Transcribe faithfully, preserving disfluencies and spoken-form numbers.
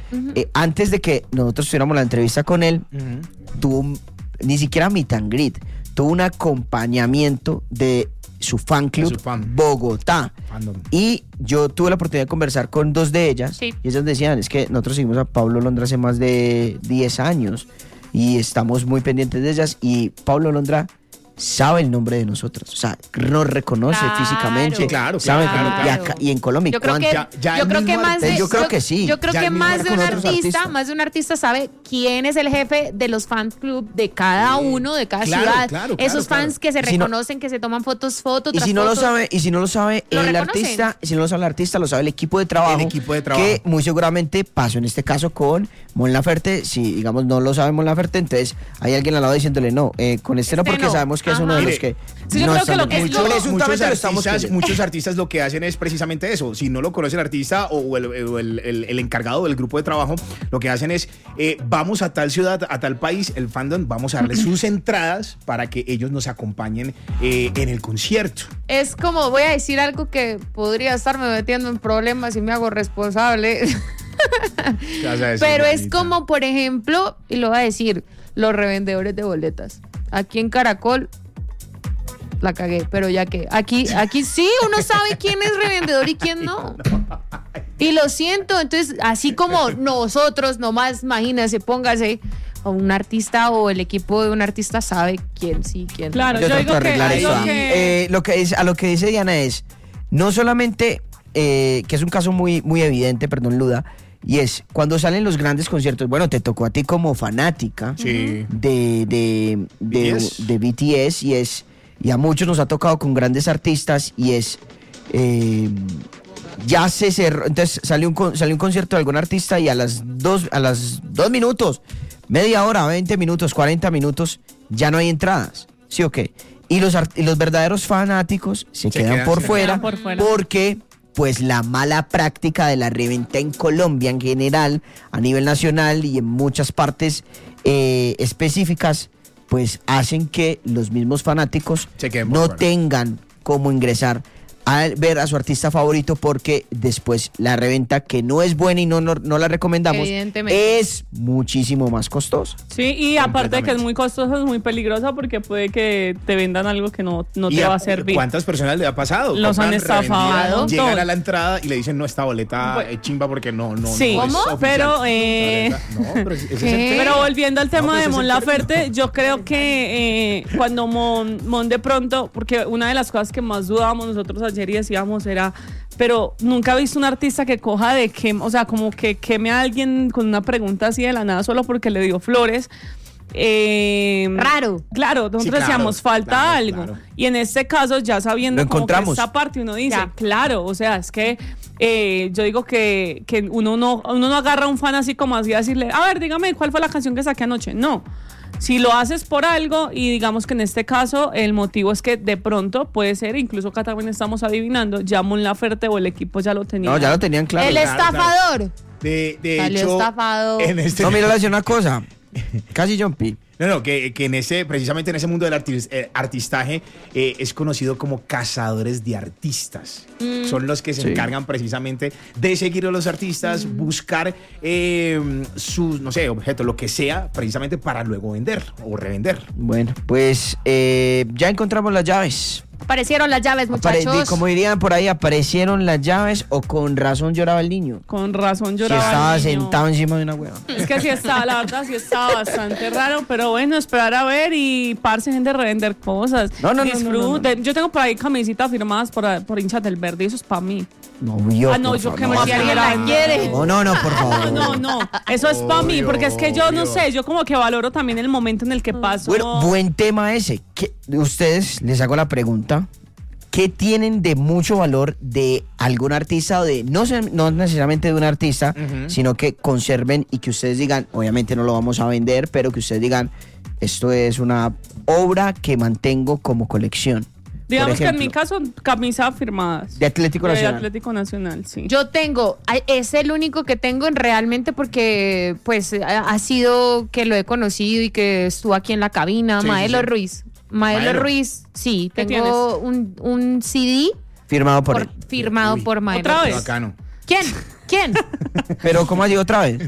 Uh-huh. Eh, antes de que nosotros tuviéramos la entrevista con él, uh-huh. tuvo un, ni siquiera meet and greet, tuvo un acompañamiento de su fan club, su fan. Bogotá. Fandom. Y yo tuve la oportunidad de conversar con dos de ellas. Sí. Y ellas decían, es que nosotros seguimos a Pablo Londra hace más de diez años y estamos muy pendientes de ellas. Y Pablo Londra sabe el nombre de nosotros, o sea, nos reconoce claro, físicamente, claro, sabe claro, que, claro. Y, acá, y en Colombia, yo creo que, ya, ya yo creo que más de, yo creo yo, que sí, yo creo ya que más de un artista, artistas. más de un artista sabe quién es el jefe de los fan club de cada sí. uno, de cada claro, ciudad, claro, esos claro, fans claro. que se si reconocen, no, que se toman fotos, fotos, y tras si no fotos, lo sabe, y si no lo sabe lo el reconocen. artista, si no lo sabe el artista, lo sabe el equipo de trabajo, el equipo de trabajo, que muy seguramente pasó en este caso con Mon Laferte. Si digamos no lo sabe Mon Laferte, entonces hay alguien al lado diciéndole no, eh, con este, este no, porque no. sabemos que Ajá. es uno de los que sí, yo no creo que lo que muchos, lo, muchos, artistas, muchos artistas lo que hacen es precisamente eso. Si no lo conoce el artista o el, el, el, el encargado del grupo de trabajo, lo que hacen es eh, vamos a tal ciudad, a tal país, el fandom, vamos a darle sus entradas para que ellos nos acompañen eh, en el concierto. Es como, voy a decir algo que podría estarme metiendo en problemas y me hago responsable. Pero es como, por ejemplo, y lo voy a decir, los revendedores de boletas. Aquí en Caracol la cagué, pero ya que aquí, aquí sí, uno sabe quién es revendedor y quién no. Y lo siento, entonces, así como nosotros, nomás, imagínese, póngase, o un artista o el equipo de un artista sabe quién sí, quién claro, no. Yo, yo digo que, eso. que... Eh, lo que es, a lo que dice Diana es, no solamente, eh, que es un caso muy, muy evidente, perdón, Luda, y es cuando salen los grandes conciertos. Bueno, te tocó a ti como fanática sí. de, de, de, B T S. de B T S y es y a muchos nos ha tocado con grandes artistas y es eh, ya se cerró. Entonces salió un, salió un concierto de algún artista y a las dos a las dos minutos, media hora, veinte minutos, cuarenta minutos ya no hay entradas, ¿sí o qué? Y los, y los verdaderos fanáticos se, se quedan, quedan, por, se fuera quedan por fuera porque pues la mala práctica de la reventa en Colombia en general, a nivel nacional y en muchas partes eh, específicas, pues hacen que los mismos fanáticos no fuera. tengan cómo ingresar a ver a su artista favorito porque después la reventa, que no es buena y no, no, no la recomendamos, es muchísimo más costosa. Sí, y aparte de que es muy costosa, es muy peligrosa porque puede que te vendan algo que no, no te a, va a servir. ¿Cuántas personas le ha pasado? Los han estafado. Llegan a la entrada y le dicen no, esta boleta pues, es chimba porque no, no, sí, no ¿cómo? Es pero, eh, no, pero, ese es el pero volviendo al tema no, pues de Mon Laferte, yo creo no. que eh, cuando Mon, Mon de pronto, porque una de las cosas que más dudábamos nosotros ayer y decíamos era, pero nunca he visto un artista que coja de que, o sea, como que queme a alguien con una pregunta así de la nada solo porque le dio flores. Eh, Raro. Claro, nosotros sí, claro, decíamos falta claro, algo. Claro. Y en este caso, ya sabiendo Lo como que encontramos. esta parte, uno dice, ya. claro, o sea, es que eh, yo digo que, que uno, no, uno no agarra a un fan así como así a decirle, a ver, dígame, ¿cuál fue la canción que saqué anoche? No. Si lo haces por algo, y digamos que en este caso el motivo es que de pronto puede ser, incluso acá también estamos adivinando, ya Mon Laferte o el equipo ya lo tenía. No, ya lo tenían claro. El claro, estafador. Claro. De, de Salió hecho, estafado. En este... No, mira, le decía una cosa. Casi jumpy. No, no, que, que en ese, precisamente en ese mundo del artis, eh, artistaje eh, es conocido como cazadores de artistas. Mm. Son los que se sí. encargan precisamente de seguir a los artistas, mm. buscar eh, sus, no sé, objetos, lo que sea, precisamente para luego vender o revender. Bueno, pues eh, ya encontramos las llaves. Aparecieron las llaves, muchachos. Apare- como dirían por ahí, aparecieron las llaves o con razón lloraba el niño. Con razón lloraba si estaba el niño. sentado encima de una hueva. Es que sí estaba, la verdad, sí estaba bastante raro, pero bueno, esperar a ver y parce, gente, revender cosas. No, no, Disfruten. no, no, no, no. Yo tengo por ahí camisitas firmadas por, por hinchas del verde, y eso es para mí. No, yo, ah, no, yo que me si alguien la quiere. No, no, no, por favor. No, no, no, eso es para mí, porque es que yo no sé, yo como que valoro también el momento en el que paso. Bueno, buen tema ese. ¿Qué, ustedes, les hago la pregunta, ¿qué tienen de mucho valor de algún artista o de, no, no necesariamente de un artista, uh-huh. sino que conserven y que ustedes digan, obviamente no lo vamos a vender, pero que ustedes digan, esto es una obra que mantengo como colección? Digamos ejemplo, que en mi caso, camisas firmadas. De Atlético Nacional. De Atlético Nacional, sí. Yo tengo, es el único que tengo realmente porque pues ha sido que lo he conocido y que estuvo aquí en la cabina, sí, Maelo sí, sí. Ruiz. Maelo, Maelo Ruiz, sí, tengo un, un C D firmado por, por él. firmado Uy, por Maelo. ¿Otra vez? Bacano. ¿Quién? ¿Quién? Pero ¿cómo ha llegado otra vez?